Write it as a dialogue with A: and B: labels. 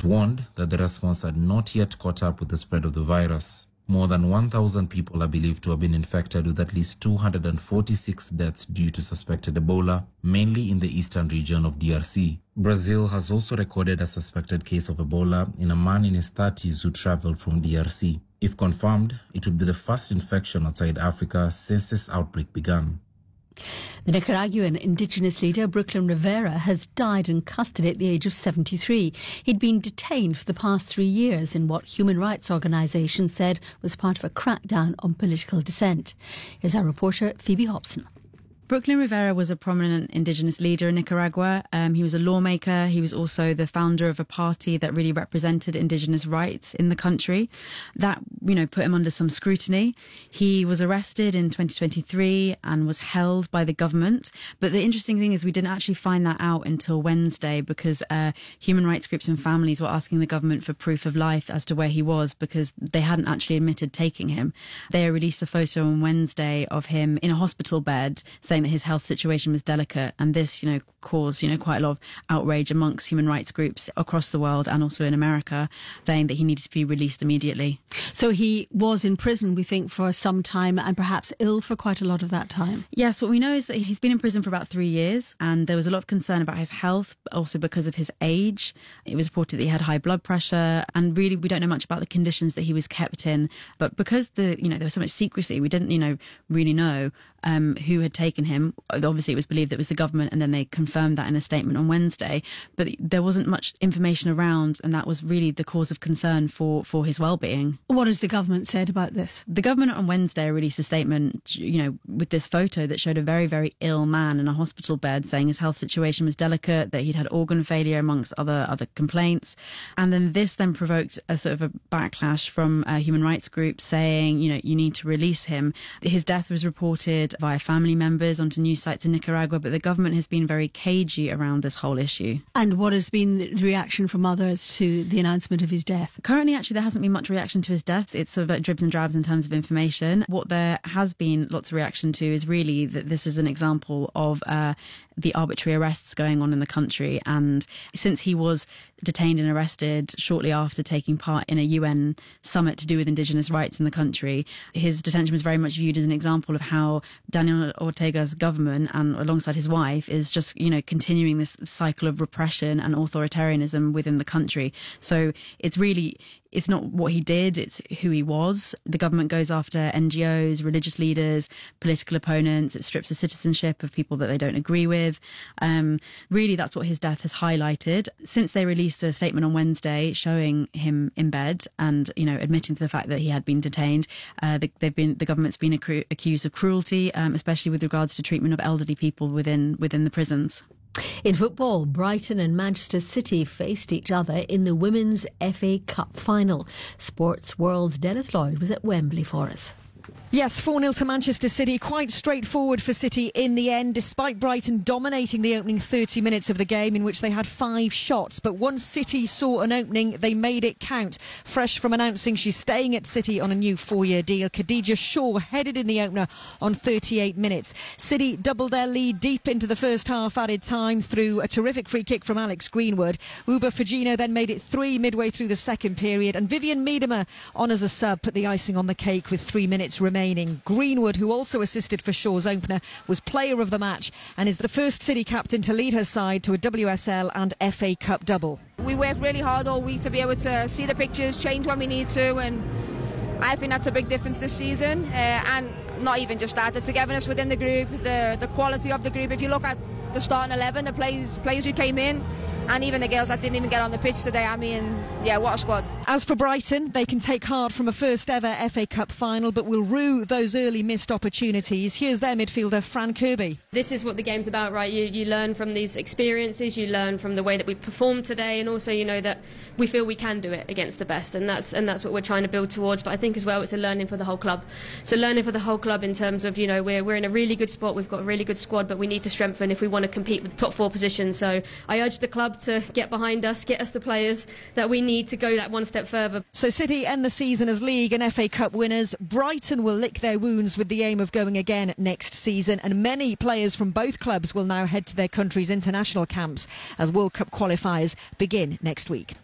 A: It warned that the response had not yet caught up with the spread of the virus. More than 1,000 people are believed to have been infected, with at least 246 deaths due to suspected Ebola, mainly in the eastern region of DRC. Brazil has also recorded a suspected case of Ebola in a man in his 30s who traveled from DRC. If confirmed, it would be the first infection outside Africa since this outbreak began.
B: The Nicaraguan indigenous leader Brooklyn Rivera has died in custody at the age of 73. He'd been detained for the past 3 years in what human rights organisations said was part of a crackdown on political dissent. Here's our reporter Phoebe Hobson.
C: Brooklyn Rivera was a prominent indigenous leader in Nicaragua. He was a lawmaker. He was also the founder of a party that really represented indigenous rights in the country. That, put him under some scrutiny. He was arrested in 2023 and was held by the government. But the interesting thing is we didn't actually find that out until Wednesday, because human rights groups and families were asking the government for proof of life as to where he was, because they hadn't actually admitted taking him. They released a photo on Wednesday of him in a hospital bed, saying that his health situation was delicate, and this, caused, quite a lot of outrage amongst human rights groups across the world and also in America, saying that he needed to be released immediately.
B: So he was in prison, we think, for some time, and perhaps ill for quite a lot of that time.
C: Yes, what we know is that he's been in prison for about 3 years, and there was a lot of concern about his health, also because of his age. It was reported that he had high blood pressure, and really we don't know much about the conditions that he was kept in. But because there was so much secrecy, we didn't, really know who had taken him. Obviously, it was believed that it was the government, and then they confirmed that in a statement on Wednesday. But there wasn't much information around, and that was really the cause of concern for his well-being.
B: What has the government said about this?
C: The government on Wednesday released a statement, with this photo that showed a very, very ill man in a hospital bed, saying his health situation was delicate, that he'd had organ failure amongst other complaints. And then this then provoked a sort of a backlash from human rights groups saying, you need to release him. His death was reported via family members onto news sites in Nicaragua, but the government has been very cagey around this whole issue.
B: And what has been the reaction from others to the announcement of his death?
C: Currently, actually, there hasn't been much reaction to his death. It's sort of like dribs and drabs in terms of information. What there has been lots of reaction to is really that this is an example of the arbitrary arrests going on in the country. And since he was detained and arrested shortly after taking part in a UN summit to do with indigenous rights in the country, his detention was very much viewed as an example of how Daniel Ortega's government, and alongside his wife, is just, continuing this cycle of repression and authoritarianism within the country. So it's not what he did, it's who he was. The government goes after NGOs, religious leaders, political opponents. It strips the citizenship of people that they don't agree with. Really, that's what his death has highlighted. Since they released a statement on Wednesday showing him in bed and, admitting to the fact that he had been detained, the government's been accused of cruelty, especially with regards to treatment of elderly people within the prisons.
B: In football, Brighton and Manchester City faced each other in the Women's FA Cup final. Sports World's Dennis Lloyd was at Wembley for us.
D: Yes, 4-0 to Manchester City. Quite straightforward for City in the end, despite Brighton dominating the opening 30 minutes of the game, in which they had 5 shots. But once City saw an opening, they made it count. Fresh from announcing she's staying at City on a new 4-year deal, Khadija Shaw headed in the opener on 38 minutes. City doubled their lead deep into the first half added time through a terrific free kick from Alex Greenwood. Uba Fagino then made it 3 midway through the second period, and Vivian Miedema on as a sub put the icing on the cake with 3 minutes remaining. Greenwood, who also assisted for Shaw's opener, was player of the match and is the first City captain to lead her side to a WSL and FA Cup double.
E: We work really hard all week to be able to see the pictures, change when we need to, and I think that's a big difference this season. And not even just that, the togetherness within the group, the quality of the group. If you look at the starting 11, the players who came in, and even the girls that didn't even get on the pitch today, what a squad.
D: As for Brighton, they can take heart from a first ever FA Cup final, but will rue those early missed opportunities. Here's their midfielder, Fran Kirby.
F: This is what the game's about, right? You learn from these experiences, you learn from the way that we performed today, and also that we feel we can do it against the best, and that's what we're trying to build towards. But I think as well it's a learning for the whole club. So learning for the whole club in terms of, we're in a really good spot, we've got a really good squad, but we need to strengthen if we want to compete with top 4 positions. So I urge the club to get behind us, get us the players that we need to go that one step further.
D: So City end the season as League and FA Cup winners. Brighton will lick their wounds with the aim of going again next season, and many players from both clubs will now head to their country's international camps as World Cup qualifiers begin next week.